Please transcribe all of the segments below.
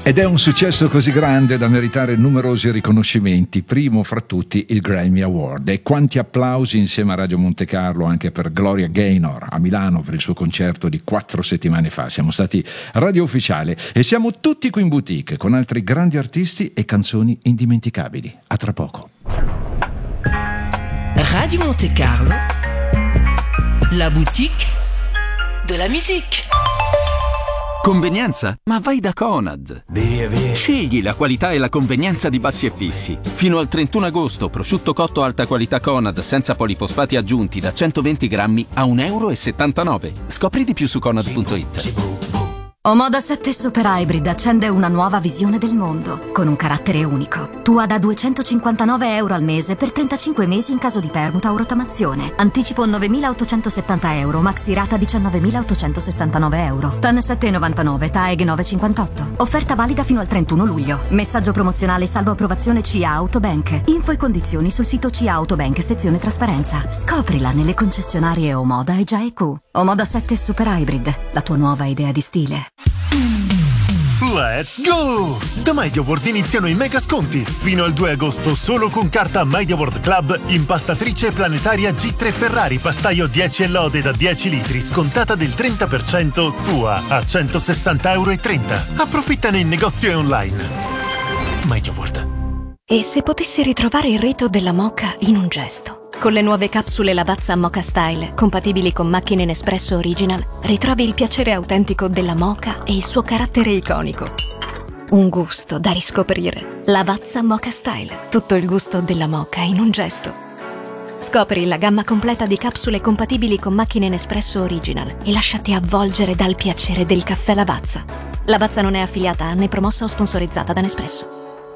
Ed è un successo così grande da meritare numerosi riconoscimenti, primo fra tutti il Grammy Award. E quanti applausi insieme a Radio Monte Carlo anche per Gloria Gaynor a Milano per il suo concerto di 4 settimane fa. Siamo stati radio ufficiale e siamo tutti qui in boutique con altri grandi artisti e canzoni indimenticabili. A tra poco. Radio Monte Carlo, la boutique de la musique. Convenienza? Ma vai da Conad. Via. Scegli la qualità e la convenienza di Bassi e Fissi. Fino al 31 agosto, prosciutto cotto alta qualità Conad senza polifosfati aggiunti da 120 grammi a €1,79. Scopri di più su Conad.it. Omoda 7 Super Hybrid accende una nuova visione del mondo, con un carattere unico. Tua da €259 al mese per 35 mesi in caso di permuta o rottamazione. Anticipo €9.870, maxi rata €19.869. TAN 7,99, TAEG 9,58. Offerta valida fino al 31 luglio. Messaggio promozionale salvo approvazione CIA Autobank. Info e condizioni sul sito CIA Autobank, sezione trasparenza. Scoprila nelle concessionarie Omoda e GIAEQ. Omoda 7 Super Hybrid, la tua nuova idea di stile. Let's go! Da MediaWorld iniziano i mega sconti. Fino al 2 agosto solo con carta MediaWorld Club, impastatrice planetaria G3 Ferrari pastaio 10 e lode da 10 litri, scontata del 30%, tua a €160,30. Approfittane in negozio e online. MediaWorld. E se potessi ritrovare il rito della moka in un gesto? Con le nuove capsule Lavazza Moka Style, compatibili con macchine Nespresso Original, ritrovi il piacere autentico della moka e il suo carattere iconico. Un gusto da riscoprire. Lavazza Moka Style, tutto il gusto della moka in un gesto. Scopri la gamma completa di capsule compatibili con macchine Nespresso Original e lasciati avvolgere dal piacere del caffè Lavazza. Lavazza non è affiliata né promossa o sponsorizzata da Nespresso.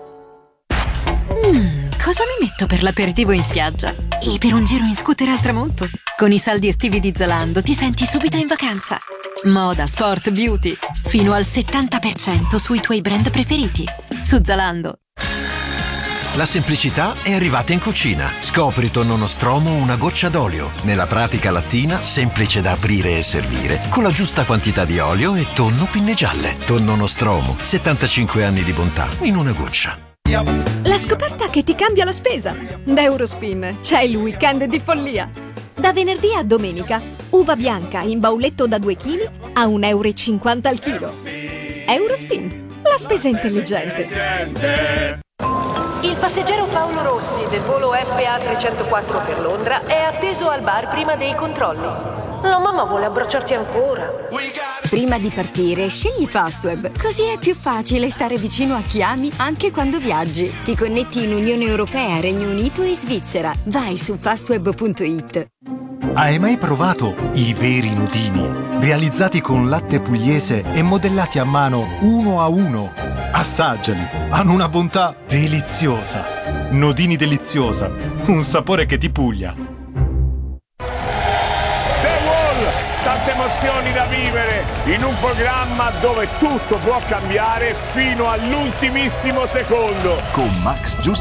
Cosa mi metto per l'aperitivo in spiaggia? E per un giro in scooter al tramonto? Con i saldi estivi di Zalando ti senti subito in vacanza. Moda, sport, beauty. Fino al 70% sui tuoi brand preferiti. Su Zalando. La semplicità è arrivata in cucina. Scopri tonno nostromo una goccia d'olio. Nella pratica lattina, semplice da aprire e servire, con la giusta quantità di olio e tonno pinne gialle. Tonno nostromo, 75 anni di bontà in una goccia. La scoperta che ti cambia la spesa. Da Eurospin c'è il weekend di follia. Da venerdì a domenica, uva bianca in bauletto da 2 kg a €1,50 al chilo. Eurospin, la spesa intelligente. Il passeggero Paolo Rossi del volo FA 304 per Londra è atteso al bar prima dei controlli. La mamma vuole abbracciarti ancora. Prima di partire, scegli Fastweb, così è più facile stare vicino a chi ami anche quando viaggi. Ti connetti in Unione Europea, Regno Unito e Svizzera. Vai su fastweb.it. Hai mai provato i veri nudini? Realizzati con latte pugliese e modellati a mano uno a uno. Assaggiali, hanno una bontà deliziosa. Nodini deliziosa, un sapore che ti puglia. Tante emozioni da vivere in un programma dove tutto può cambiare fino all'ultimissimo secondo. Con Max Giusti